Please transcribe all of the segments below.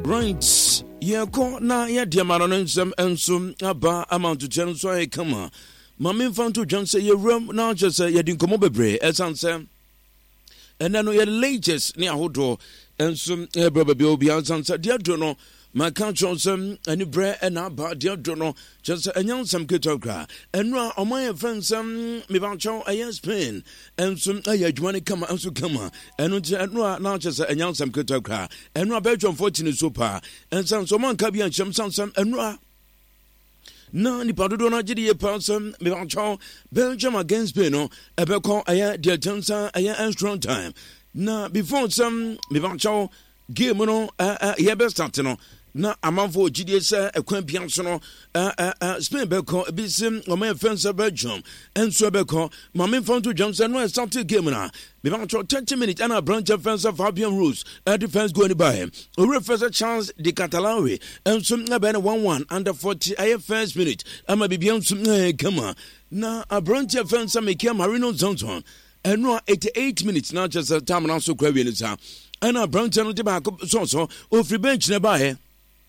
Right, yeah, go na ya diamano some and some aba amount to channel so I come on. Mammy found to John say your room now just say you didn't come over bre as answer. And then we had latest near Hodo and some brother Bill beyond answer, dear Jono. My country some any bread and about dear Jono just a young some kitogra and now on my friends some me vancho a Spain and some money come and so come and now just a young some kitogra and now Belgium 14 super and some someone can be and some and now ni padodona gidi ye person me vancho Belgium against Spain a becon a dear Johnson a strong time na before some me vancho game no ye best start no na amanfo GDS ekwan pianso no Spain beko bisim o my friends Belgium enso beko mama fonto Johnson no start game na me want 30 minutes and a branch of fence of Fabian Rules defense going by him o first chance de Catalawi enso na be 1-1 under 40 first minute ama bibian so come na a branch of fence make Marino Johnson and no 88 minutes now just time now so kwawe ni sa and a branch no de back so o free bench na ba he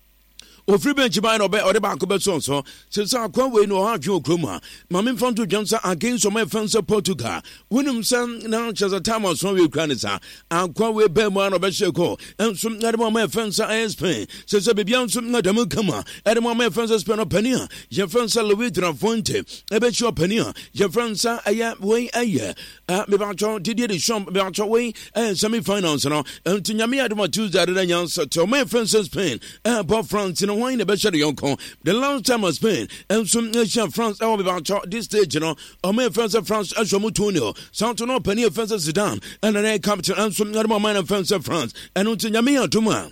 o free bench by no be or the back be so since akwa we no ha dwo kroma mame fonto Johnson against my fans of Portugal winum san now just a time on so we kranisa akwa we be mo no be sheko and some na my fans are Spain since bibia some na dem kama and my fans Spain opania your fans Louis Trafonte e be sure opania your fans aya we aya me ba cho Didier Deschamps me ba cho we semi finals no and nyame adoma Tuesday da nyanso to my fans Spain but France no wine the best young con the long time of Spain and some nation France I will be about this stage you know my friends of France as Mutunio sound to no penny of fences Zidane and an air captain and some other man of fence of France and until Yamia Tuma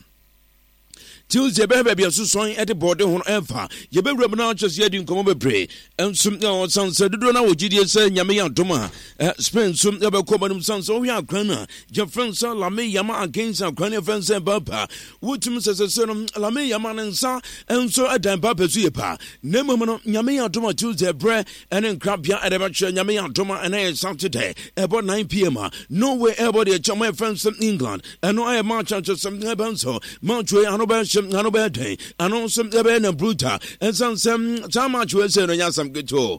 Tuesday baby so soin at the border on ever you be remember just yet in come over pray and some sons said do now GDS say Yamia Tuma Spain some ever come sons so we are grana your friends Lame Yama against our cranial fence and Baba which says a son Lame Yaman and sa and so a damn Papa Zupa Nemo Yamia Tuma Tuesday bread and then crab ya at about Yamia Tuma and I Saturday about 9 p.m. No way everybody at my friends from England and no I march out to some so March way no bad day and also the bruta and some much will say no some good to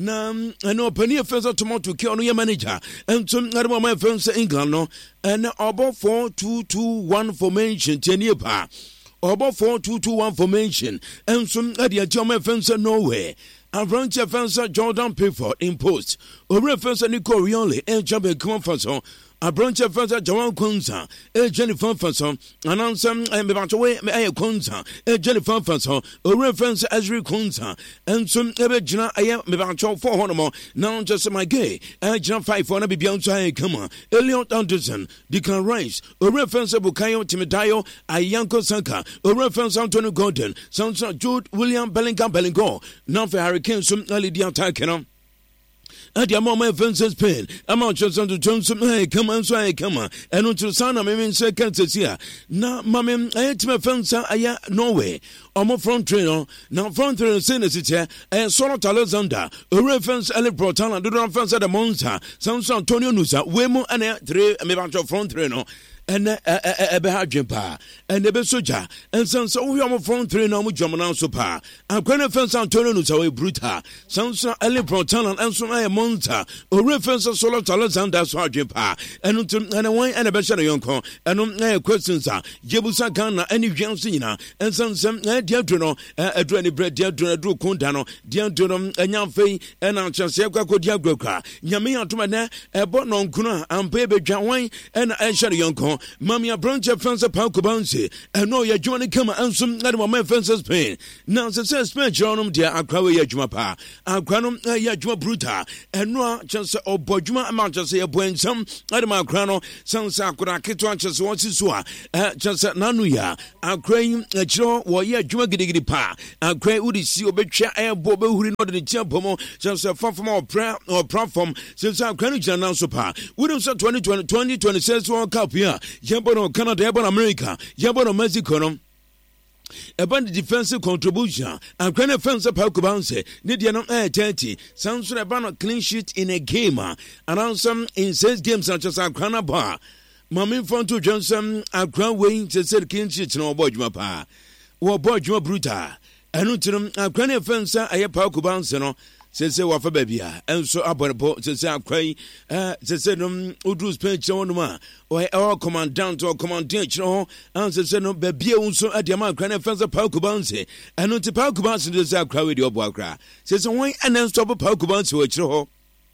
I know penny of first tomorrow to kill your manager and some other my friends in England no and about 4-2-2-1 formation 10 year pa about 4-2-2-1 formation and some other German fence nowhere and branch of fence Jordan Pickford in post over fence Nico Rioli and Jabba Conference a branch of fence Joan Kunza, a Jennifer Fanson, and on some about away a Kunza, a Jennifer Fanson, a reference Ezri Kunza, and some Ebejana, I am about 400 more, now just my gay, and John 5 for Nabi Beyonce, come on, Elliot Anderson, Declan Rice, a reference of Bukayo Timidayo, Ayanko Sanka, a reference Antonio Gordon, sounds Jude William Bellingham Bellingham, now for Hurricane, some early Diatakana. At your moment, Vincent Spain, I'm out just to Johnson. Hey, come on, so I come on. And until son, I'm in seconds here. Now, mammy, I had my friends, I Norway. I'm a front trainer, now front trainer, Senator, and Sonat Alexander, a reference, Ellie Proton, and do not fancy the monster. Sounds Antonio Nusa, Wemo, and 3 a front trainer. And Jimpa and the Besoja and sounds so we are from 3 no German super. I'm going to fence Antonio Nusa bruta. Sounds Ellie Proton and some monster or reference of Solar Alexander Jimpa and away and a better yonko and questions are Jebusa Ghana any Jansina and some dear Duno a drenny bread dear Duno Kundano dear Dunum and Yamfe and Anchaseka Diagoka Yamia to my ne a bonon kuna and baby Jawai and I shall yonko. Mammy, a branch of fence of Paukubansi, and no, you're joining come and some of my fences pain. Now, the says, Journum, dear, I'll cry ya Jumapa, I'll cranum, ya Juma Bruta, and no, just or Bojuma amount to say a point some, Adama Crano, some Sakura Kitwanches, what's his wa, just at Nanuya, I'll cry a jaw, or ya Juma Giddy Pa, I'll cry Woody see a bit chair and Bobo who did not in the Champomo, just a far from our prayer or platform, since our cranage announced pa. We don't say 2026 World Cup here. Yabono Canada, Yabono America, Yabono Mexico. About the defensive contribution, and Grand Fence of Paukubanse, Nidian 30, sounds about a clean sheet in a game, and on some in 6 games such as our Bar. Mammy Fonto Johnson, a crown weighing to say kinship no boy pa. Or boy bruta. And until a cranny fencer, I have Pauku Bansano. Says a wafa baby, and so up on a boat, says I cry, says Udru's pench on ma, or our commandant or commandant, and says no baby also at the amount cranny fence of Paukubansi, and not to Paukubansi does I cry with your boy. Says away and then stop a Paukubansi with your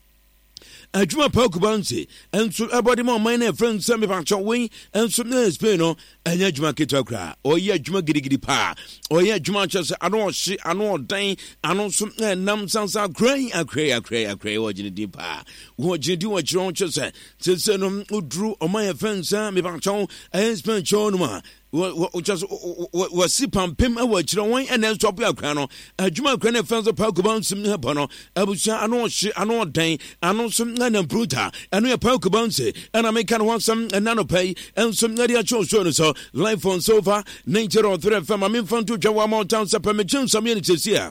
a Juma Paukubansi, and so about him on my friend Sammy Pancho Wing, and some nice peno, and Yajma Kitokra, or Yajma Giddy Pa, or Yajma just I know dying, I know some nonsense are cray, what you do, pa. What you do, what you want to say, says who drew on my friend Sammy Pancho, and spent Chonuma. Just was Sipam Pim, what you don't and then stop your crano. A Juma Cranny fans of Paukuban, some Hapono, I know day, I know some Nana Bruta, and we are Paukubansi, and I make want some nano pay, and some Nadia Choson, so life on sofa, nature or threat from a infant to Jawamo town, Sapamichun, some units here.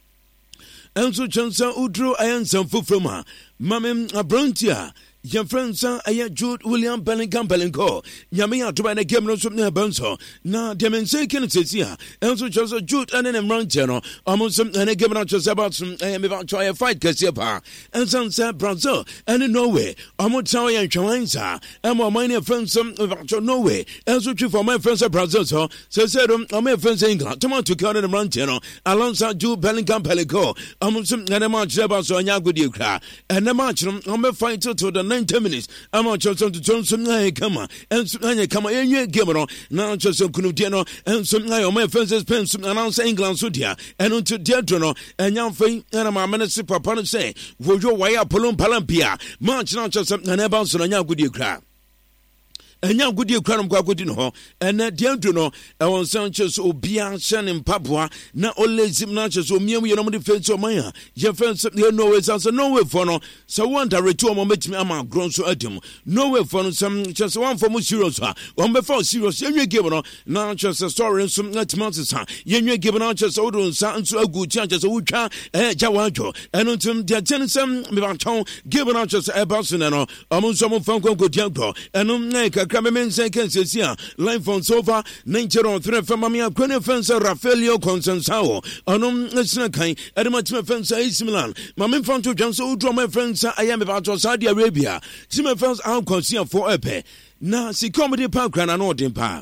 And so Chansa Udro, I am some food from her. Mammy, a brontia. Your friend, sir, I Jude William Bellingham Bellinco. Yamia to buy the game of near Bunso. Now, Demonse can sit here. And so just a Jude and then run channel. Almost some and a game of just about some. I am about to try a fight, Cassiapa. And some said Brazil and in Norway. Almost how I am trying, sir. And my minor friends, some about Norway. And so for my friends of Brazil, so said, my friends in England. Come on to count and run channel. Alongside Jude Bellingham Bellinco. Almost some and a match about so young with you cry. And the match on the fight to the 10 minutes. I'm on Johnson to Johnson. I come and some come in game on now. Johnson Kunudiano and some my friends pen some announce England Sudia and until Diatrono and young Fay and my minister Papa say, would your way up Polum Palampia? March not just an about so young good you cry. And now good you cram Quackutino, and that Diantuno, our Sanchez Obia Shan in Papua, not only Zimnachas or Miu Yamadi Fence or Maya, your friends here no way answer no way for no, so one to return moment me ama grown so at him. No way for some just one for Musirosa, one before serious, you're given now just a story and some net months, you're given out just Odo and Sans so good chances of Ucha, Jawajo, and until the Tennyson, Mivanton, given out just a Barcelona, among some Funko Gutianco, and Kamamen second says here, life on sofa, nature on threat from Mamia, Quene Fence, Rafaelio Consensao, Anum Snakai, Adamatma Fence, East Milan, Mamin Fonto Johnson, draw my friends, I am about Saudi Arabia, Timmy Fence, I'll consider for Epe. Now, see comedy park and an ordin pa.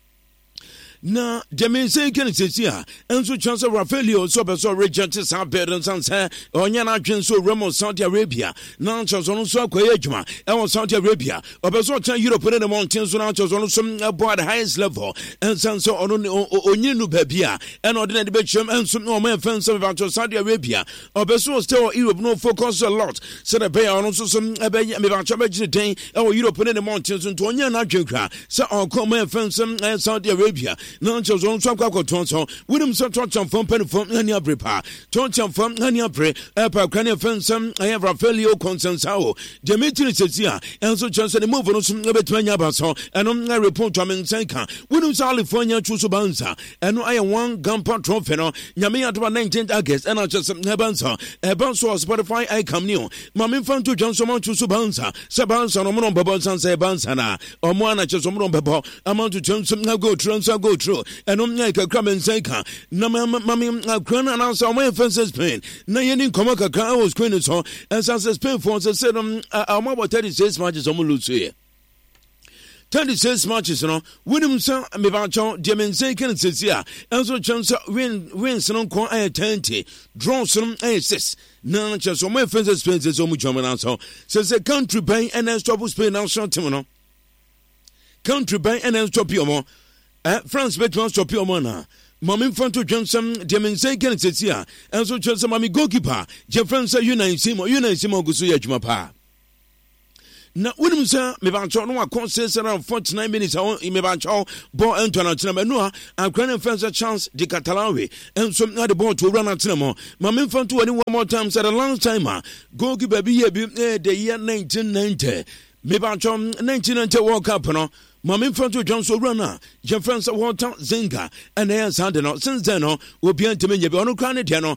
Na demense can sit here and so chance of Rafaelio so Richard Sam Parents and say Onyana so Remo Saudi Arabia now chance on so Quayajma and Saudi Arabia or Beso Europe in the mountains on some about the highest level and so on Onyinu Babia and ordinary Betcham and some no man fence about Saudi Arabia or Beso still Europe no focus a lot so the bay on also some about day or Europe in the mountains and Onyana Jinka so on common fence and Saudi Arabia. No, just on some Tonson, William Sutton from Penny from Nania Brepa, Tonson from Nania Bre, Upper Crania Fensum, I have Rafaelio Consensao, Dimitri Cecia, and so just a move on some Betwanya Basso, and on a report to Mensenka, William California Chusubanza, and I am one Gumpa Trofeno, Yamia to 19th August, and I just Nebanza, a Banso Spotify I come new, Mammy Fanto Johnson Chusubanza, Sabanza, Omon Babos and Sabansana, or Moana Chesomon Babo, amount to Johnson, go true. And like a crab and Saka, Mammy, a crown and answer my fences pain. Nayan Komaka car was queen so, as I suspend for the said, our mobile 36 matches on Lucia. 26 matches, no, William San Mivacho, Demense can sit here, and so chance wins on call I 20, draw some aces. None just on my fences pains on which I'm answer. Says the country bay and then stop Spain now short to country bay and then stop your more. France Betman stop your mana. Mammy Fonto Johnson, Demense can sit here, and so just a mammy goalkeeper, Jeffransa Unai Simo Gusuya Pa. Now, William Sir, Mivancho, no one says around 49 minutes in Mivancho, ball and to Antonio Noah, and Cranny Fence a chance de Catalawi, and some other ball to run at Cinema. Mammy Fonto, one more time, said a long timer. Goalkeeper be the year 1990. Mivancho, 1990 World Cup, no. Mammy Franto Johnson runner, your friends of Walter Zinga, and they are Sunday no, since then, will be to me, on Crown Piano,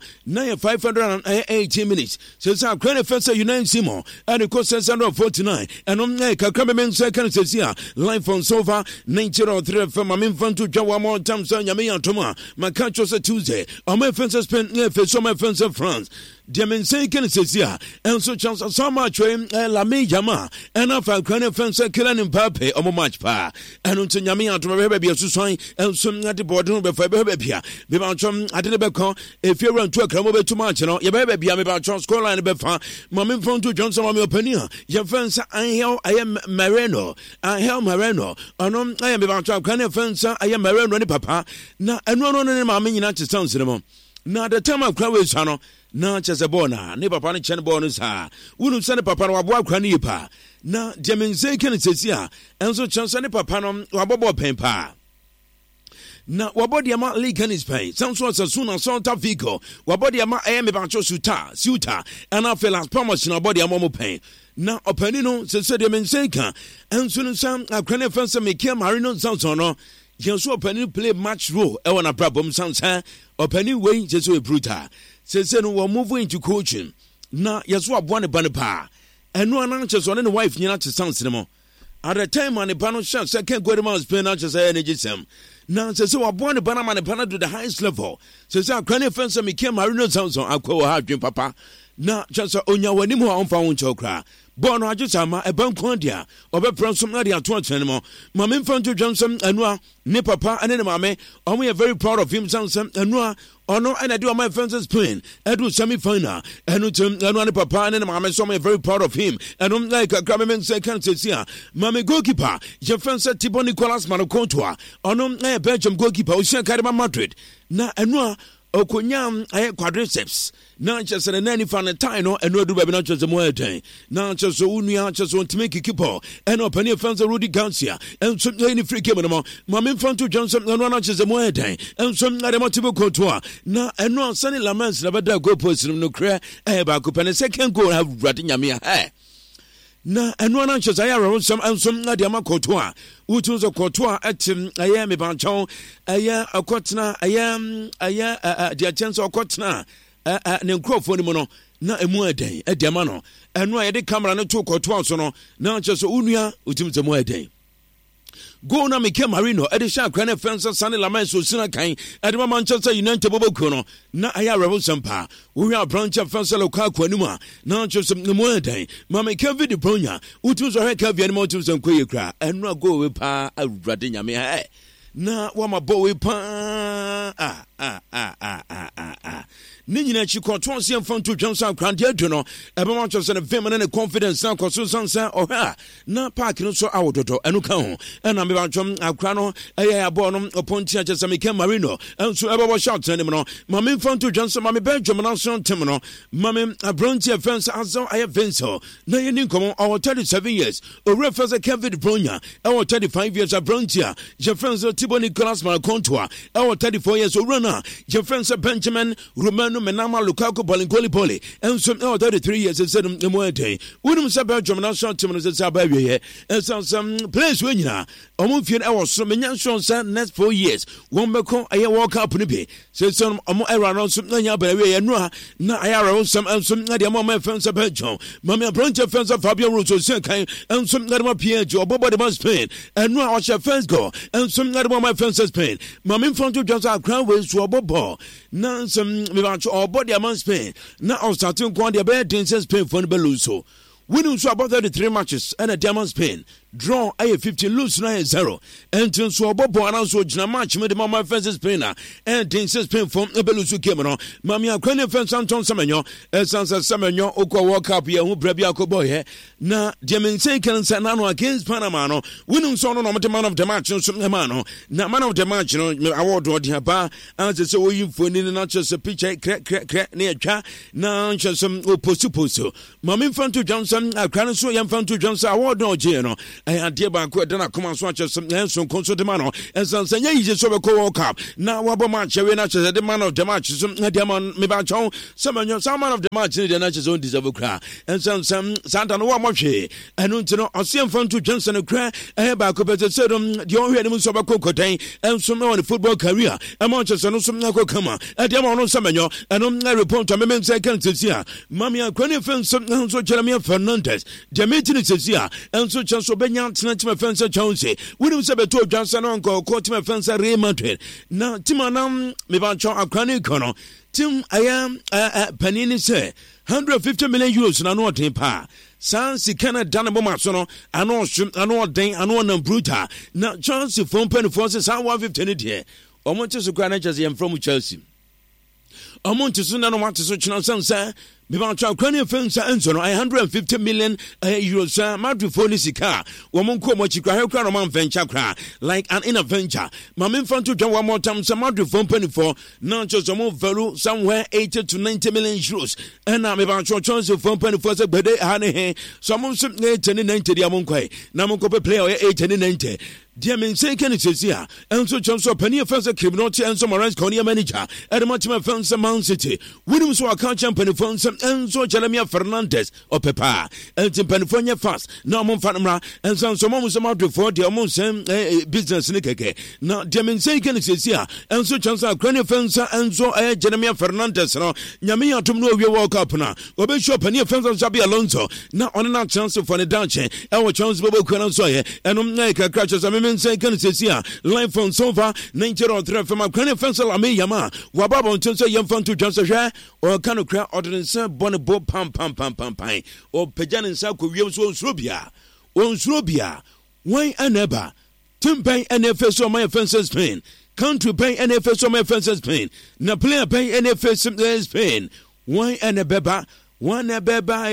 580 minutes. Since our Crown Fencer, you name Simo, and of course, 649, and on Kakraman second says here, live on sofa, 1903 from Mammy Franto Jawa more times on Yami and Toma, my country Tuesday, on my fencer spent near for my fence of France. Diamin Saken says here, and so chance of so much La Me Yama, and I found Crown Fencer killing in Pape, or much pa, and until Yami and Toma baby to sign, and some at the border before baby. I did a call if you run to a crumble too much, you know, your baby, I'm about Charles Coline before, Mammy from to Johnson on your opinion. Your friends, I am Mareno, I am Mareno, and I am about Charles Crown Fencer, I am Mareno, papa, now, and run on my United States cinema. Now, the time of Crowley Sano. Na chese bona ne papa ne chene bonus ha wonu sene papa no wabo akra ne pa na diamense ken sesi a enso chance ne papa no wabobo pen pa na wabodi ama league is pay samso asuna Santa Vigo wabodi ama me bancho suta and I feel as promise na body ama mo pen na opani no se diamense kan enso no sam akra ne fense me kia marino samso no yenso opani play match role e wona problem sansa opani wey jesu e brutal say no we move into coaching na yeso aboane ba ne pa eno ananche so ne wife nyina che sanse mo at the time man pa no sha second go man Spain na che say energy sem na say we aboane ba na man pa na do the highest level say akwane fence me kia marino samson akwa ha adwen papa na che so onya wani mu a onfa won chokra bono ajusama ebankon dia obepransom na dia to atene mo mame mfanto Johnson anua ne papa ane ne mame omo are very proud of him Johnson anua ono and I do my friends playing edu semi final enu anua ne papa ane ne mame so I'm very proud of him and like government second here mame goalkeeper je friends Thibaut Nicolas Manokontoa ono na Belgium goalkeeper Ocean Academy Madrid na anua okonyam aye quadriceps na chese na nani fan time no eno adu baby na chese mo eden na chese unua chese ontime kikipo eno pani fans Rudy Garcia enso ni free game no Mame Franto Johnson eno na chese mo eden enso ngare mo tibo kontoa na eno asane lamans na bada goal post no kra ba ko pen second goal have rade nyame na eno na chese ya ro some enso ngade ma kontoa utunzo kontoa etim aye me banchon aye akotna aye dia chance akotna ne nkrofo ni mo no na emu eden edema no eno a ye de camera no to kontoa so no na chese unua utimze mo eden go na Mikel Marino edisha akwane fensa sane laman so sina kan edema Manchester United boboku no na aya revo sampa we are branch of fensa local kwanuma na chose mo eden mama Kevin De Bruyne utunzo he Kevin mo utunzo nkoye kra eno go we pa awurade nyame na wa mabo we pa Nina Chikoton Mfanto Johnson Crandia Juno, a Manchester and feminine confidence, and Cosusansa or her. Na park no so out and Ucao, and I'm about Acrano, a bonum upon Tiajas and Mikel Marino, and so ever was shot Tenimino, Mammy Mfanto Johnson, Mammy Belgium, and also Timino, Mammy a bronze fence as I have been so. Now you didn't come our 37 years, or refers a Kevin De Bruyne, our 35 years of Brontia, your friends of Thibaut Nicolas Manokontoa, our 34 years of runner, your friends of Benjamin Roman. Menama Lukaku Poli and some 33 years and said the more day. Wouldn't say Belgium national team as a baby and some place when you are almost our so many next 4 years. One become a walk up in the said some around some Nanya and na I some and some Nadia Mama fans of Belgium. Mamma Branch of fans of Fabio Russo and some Nadama Pietro or Bobo de Spain and now watch your fans go and some Nadama fans of Spain. Mamma Mfanto Johnson crowd with Swabo. Now some or body among Spain. Now starting one the bad dances Spain for the Beluso. Winning so about 33 matches and a diamond Spain. Draw a 15 lose 9-0. Enten so bobo ananso jina match me de mama fences Spain and dances Spain from Beluso Cameron. Mami akwane fence Anton Semenyo. Esansa Semenyo okwa World Cup ye hu brebi akoboy na diamense kan sanano against Panama no. Winning so no man of the match so mano. Na man of the match no award odi aba and say we infoni na just a picture crack near twa na just some post. Mami Mfanto Johnson akwane so Mfanto Johnson award no je no. adeɛ baako ɛda na koma so akyɛ sɛ ɛnso nkonso de ma no ɛnsan sɛ nyɛ yie so bɛkɔ World Cup na wabɔ match we na kyɛ sɛ de man of the match so de ma me ba kyɛw sɛ manyo some man of the match ne de na kyɛ sɛ on deserve kra ɛnsan sɛ santa no wa mɔhwe ɛno nti no ɔse mfanto Johnson kra ɛyɛ baako pɛ sɛ dom de ɔhwɛ ne mu so bɛkɔ kɔtan ɛnso na on football career ɛma kyɛ sɛ no so akɔ kama ɛde ma no sɛ manyo ɛno report to me sɛ kan sɛsi a mami akwani fɛnso Jeremy Fernandez de meeting sɛsi a ɛnso kyɛ so bɛnya tena tim fɛnso Chelsea wonim sɛ bɛtɔ Johnson on kɔ tim fɛnso Real Madrid na tim anam me ba kyɔ akwani kono tim aya panini sɛ 150 million euros na no ɔden pa san sikana dane boma so no ano ɔden ano nam bruta na Chelsea phone pen for say 150 ne de ɔmo kyɛ so kwa na kyɛ sɛ from Chelsea ɔmo nti so na no wate so kyena sɛ me ba twa kwani fensa enso no 150 million euros Madrid for sika wɔn nko mo chikwa hekra no man venture kra like an inventor ma me mfanto dwa one more time sɛ Madrid for penny for na cho so mo value somewhere 80 to 90 million euros ɛna me ba twa chance for penny for sɛ gbede ha ne he so mo so 80 ne 90 dia mo nkɔe na mo nkɔ player 80 ne 90 deɛ me nse kan sɛsi a ɛnso kyɛm so pani fensa criminal ɛnso Morales Konya manager ɛdema team fensa Man City wonim so aka champion fensa ɛnso Jeremy Fernandez ɔpepa ɛnti panifo nyɛ fast na ɔmo mfa nomra ɛnso so mo so Madridfo deɛ ɔmo nsɛm business ne kɛkɛ na deɛ me nse kan sɛsi a ɛnso kyɛm so akrani fensa ɛnso Jeremy Fernandez no nyame atom no owie World Cup na obɛhwɛ pani fensa Xabi Alonso na ɔne na chance for ne dankye ɛwɔ chance bɛbɔ kwana so yɛ ɛnom na kakra kyɛ men say can see live from sofa 90.3 from Ukraine fence la me yama wababa until say yam fan to just or can of cry ordinance bonne bo pam or pejan and sako yams on Srobia why and ever Timpai NFS on my fences pain country pay NFS on my fences pain na player pay NFS pain why and a beba one beba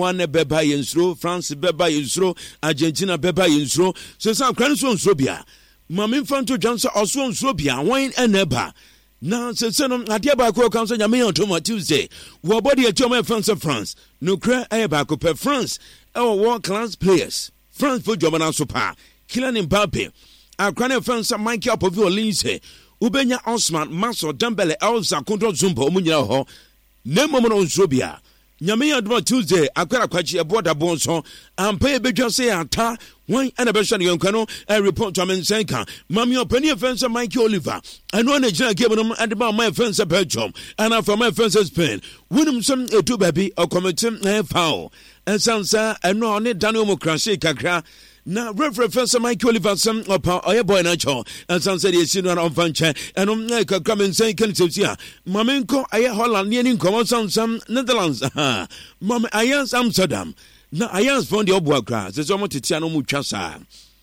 yensro France beba yensro Argentina beba yensro so some cranso Srobia Mami Fanto Johnson also on Srobia wine and neba now so son adia ba ko kan so nyame on Thomas Tuesday wo body at your France no cry ba ko per France our world class players France for Germany super Kylian Mbappe akrane France Michael Povio Linse ubenya Osman Maso Dembele Elsa Kondo Zumba omunyira ho nemo no Srobia nyame adoma Tuesday akwara kwachi eboda bonso ampa ebedwa se ata wan ana behwa ne yanka no report to amensenka mami opani offense Mike Oliver eno na gina game no ade ba my offense Belgium and from my offense Spain winum some edu baby okometem foul ensansa eno ne Daniel Mokrashi kakra na reference Mike Oliver some opa oye boy na cho ensansa de esi no on fanche eno na kakra mensen kan tsia mamenko aye Holland ne ni nkomo sam Netherlands mame Ajax Amsterdam na Ajax found the obuakra se so mo tetia no mu twa saa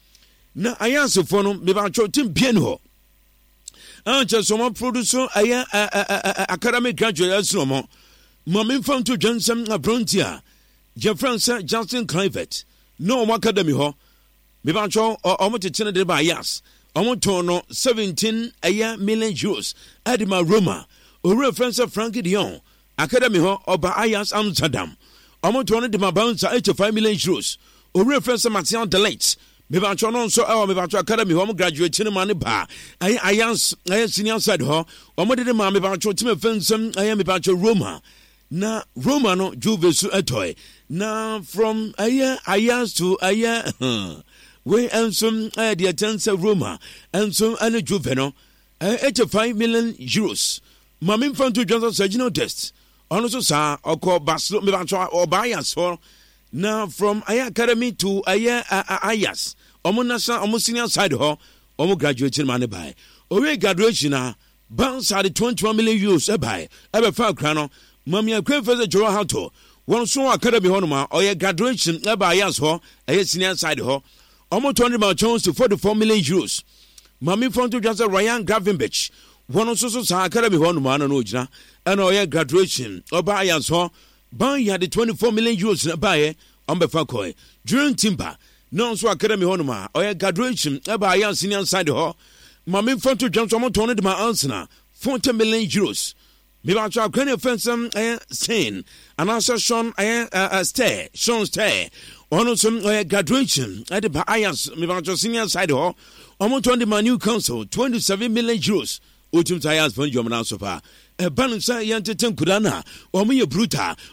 na Ajax fo no me ba cho tim bien ho anche so mo produce aya academic graduates no mo mame found to Johnson Abrontia Jefferson Justin Clivet no mo academy ho me ba cho o mo tetia de ba Ajax o mo to no 17 million euros adima Roma o reference Frankie de Jong academy ho oba Ajax Amsterdam omo to no de ma bounce 85 million euros o reference Martial Delete me ba cho no so me ba cho academy ho graduate ni ma ne ba Ajax senior side ho omo de ma me ba cho team fence me ba cho Roma na Roma no Juve su etoy na from Ajax to we ensom the attendance Roma ensom and Juve no 85 million euros mami mfanto Johnson surgical test also sa oko Barcelona me bancho Ajax for now from academy to Ajax omo national omo senior side ho omo graduating man by owe graduation na bounce at 21 million euros by ebe fa kra no mami akwa first Joe Hato one so academy ho no ma oye graduation by Ajax ho senior side ho omo 20 million chance to 44 million euros mami mfanto Johnson Ryan Gravenberch one also sa academy ho no ma no gina and oye graduation oba Ajax ho ban ya the 24 million euros na bae on befa koi during timber no so academy ho no ma oye graduation eba Ajax senior side ho mami mfanto Johnson mo tone de ma answer 40 million euros me ba cho academy offense Sean and also Sean Stay ɔno nso graduation ɛde ba Ayas mebancho senior side hɔ ɔmo tɔn de ma new council 27 million euros otum Ayas fund jom na so pa ɛba no sɛ yɛntete nkura no a ɔmo yɛ brutal